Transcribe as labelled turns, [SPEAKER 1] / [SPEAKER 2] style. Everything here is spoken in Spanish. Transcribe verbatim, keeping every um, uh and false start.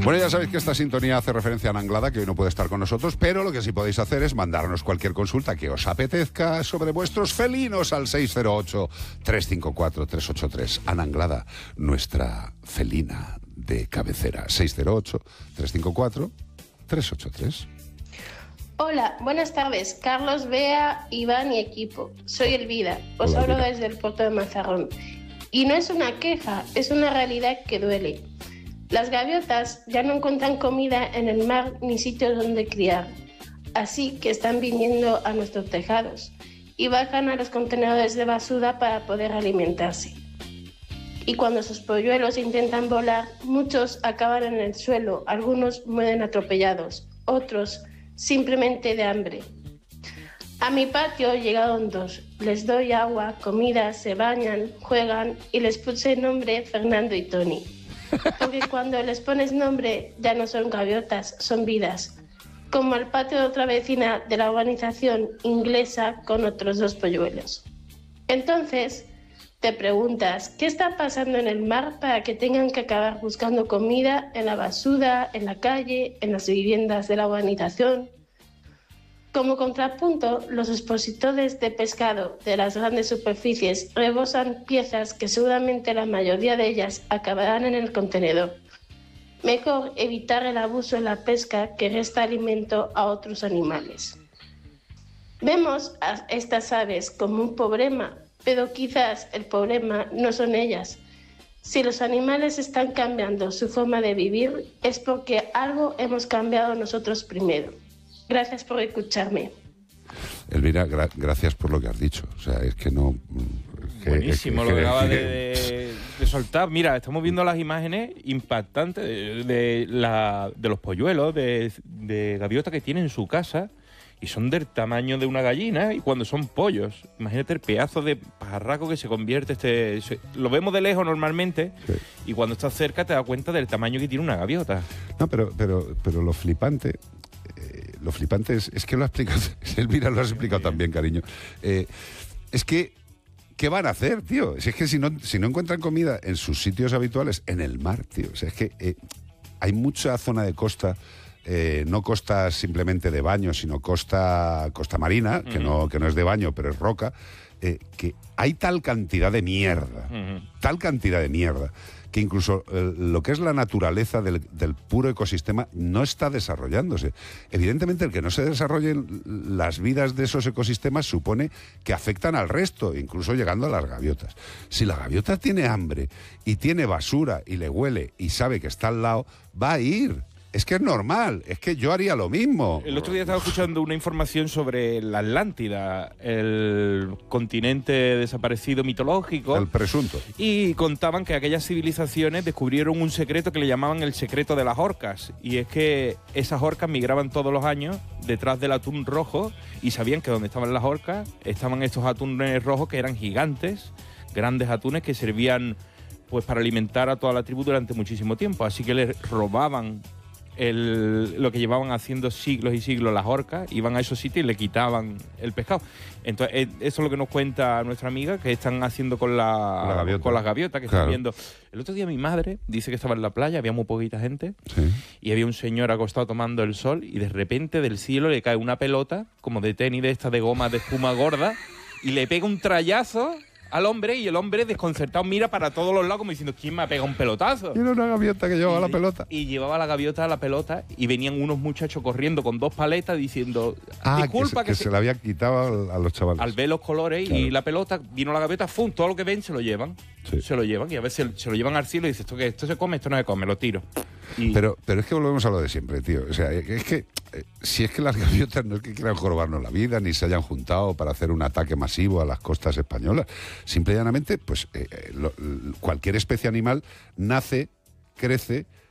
[SPEAKER 1] Bueno, ya sabéis que esta sintonía hace referencia a Ana Anglada, que hoy no puede estar con nosotros, pero lo que sí podéis hacer es mandarnos cualquier consulta que os apetezca sobre vuestros felinos al seis cero ocho, tres cinco cuatro, tres ocho tres. Ana Anglada, nuestra felina de cabecera. seis cero ocho, tres cinco cuatro, tres ocho tres.
[SPEAKER 2] Hola, buenas tardes. Carlos, Bea, Iván y equipo. Soy Elvira. Os
[SPEAKER 1] Hola,
[SPEAKER 2] hablo
[SPEAKER 1] Elvira.
[SPEAKER 2] desde el puerto de Mazarrón. Y no es una queja, es una realidad que duele. Las gaviotas ya no encuentran comida en el mar ni sitios donde criar. Así que están viniendo a nuestros tejados y bajan a los contenedores de basura para poder alimentarse. Y cuando sus polluelos intentan volar, muchos acaban en el suelo, algunos mueren atropellados, otros simplemente de hambre. A mi patio llegaron dos. Les doy agua, comida, se bañan, juegan y les puse nombre Fernando y Tony. Porque cuando les pones nombre ya no son gaviotas, son vidas. Como el patio de otra vecina de la urbanización inglesa con otros dos polluelos. Entonces, te preguntas, ¿qué está pasando en el mar para que tengan que acabar buscando comida en la basura, en la calle, en las viviendas de la urbanización? Como contrapunto, los expositores de pescado de las grandes superficies rebosan piezas que seguramente la mayoría de ellas acabarán en el contenedor. Mejor evitar el abuso en la pesca que resta alimento a otros animales. Vemos a estas aves como un problema, pero quizás el problema no son ellas. Si los animales están cambiando su forma de vivir, es porque algo hemos cambiado nosotros primero. Gracias por escucharme.
[SPEAKER 1] Elvira, gra- gracias por lo que has dicho. O sea, es que no... es que-
[SPEAKER 3] Buenísimo
[SPEAKER 1] es
[SPEAKER 3] lo
[SPEAKER 1] que-
[SPEAKER 3] que acaba de, de- de soltar. Mira, estamos viendo las imágenes impactantes de, de, la, de los polluelos de, de gaviota que tiene en su casa y son del tamaño de una gallina y cuando son pollos. Imagínate el pedazo de pajarraco que se convierte. este se- Lo vemos de lejos normalmente
[SPEAKER 1] Sí.
[SPEAKER 3] y cuando estás cerca te das cuenta del tamaño que tiene una gaviota.
[SPEAKER 1] No, pero, pero, pero lo flipante... eh, lo flipante es, es que lo ha explicado... Elvira, lo has explicado también, cariño. Eh, es que... ¿Qué van a hacer, tío? Si es que si no, si no encuentran comida en sus sitios habituales, en el mar, tío. O sea, es que eh, hay mucha zona de costa, eh, no costa simplemente de baño, sino costa, costa marina, que,
[SPEAKER 3] Ujú.
[SPEAKER 1] no, que no es de baño, pero es roca, eh, que hay tal cantidad de mierda,
[SPEAKER 3] Ujú.
[SPEAKER 1] tal cantidad de mierda, que incluso eh, lo que es la naturaleza del, del puro ecosistema no está desarrollándose. Evidentemente, el que no se desarrollen las vidas de esos ecosistemas supone que afectan al resto, incluso llegando a las gaviotas. Si la gaviota tiene hambre y tiene basura y le huele y sabe que está al lado, va a ir. Es que es normal, es que yo haría lo mismo.
[SPEAKER 3] El otro día estaba escuchando una información sobre la Atlántida, el continente desaparecido mitológico.
[SPEAKER 1] El presunto.
[SPEAKER 3] Y contaban que aquellas civilizaciones descubrieron un secreto que le llamaban el secreto de las orcas. Y es que esas orcas migraban todos los años detrás del atún rojo y sabían que donde estaban las orcas estaban estos atunes rojos que eran gigantes, grandes atunes que servían pues para alimentar a toda la tribu durante muchísimo tiempo. Así que les robaban el, lo que llevaban haciendo siglos y siglos las orcas, iban a esos sitios y le quitaban el pescado. Entonces, eh, eso es lo que nos cuenta nuestra amiga, que están haciendo con, la,
[SPEAKER 1] Con la gaviota.
[SPEAKER 3] con las gaviotas, que
[SPEAKER 1] Claro.
[SPEAKER 3] están viendo. El otro día mi madre dice que estaba en la playa, había muy poquita gente,
[SPEAKER 1] Sí.
[SPEAKER 3] y había un señor acostado tomando el sol, y de repente del cielo le cae una pelota, como de tenis de esta de goma de espuma gorda, y le pega un trayazo al hombre, y el hombre desconcertado mira para todos los lados como diciendo, ¿quién me ha pegado un pelotazo?
[SPEAKER 1] Y era una gaviota que llevaba
[SPEAKER 3] Y-
[SPEAKER 1] la pelota.
[SPEAKER 3] Y llevaba la gaviota a la pelota y venían unos muchachos corriendo con dos paletas diciendo,
[SPEAKER 1] Ah,
[SPEAKER 3] disculpa
[SPEAKER 1] que, se, que
[SPEAKER 3] que,
[SPEAKER 1] se la había quitado a los chavales.
[SPEAKER 3] al ver los colores
[SPEAKER 1] Claro.
[SPEAKER 3] y la pelota, vino la gaviota, ¡fum! Todo lo que ven se lo llevan.
[SPEAKER 1] Sí.
[SPEAKER 3] Se lo llevan y a veces se lo llevan al cielo y dices, ¿esto qué? ¿Esto se come? Esto no se come, lo tiro. Y
[SPEAKER 1] Pero, pero es que volvemos a lo de siempre, tío. O sea, es que eh, si es que las gaviotas no es que quieran jorobarnos la vida, ni se hayan juntado para hacer un ataque masivo a las costas españolas. Simple y llanamente, pues eh, eh, lo- l- cualquier especie animal nace, crece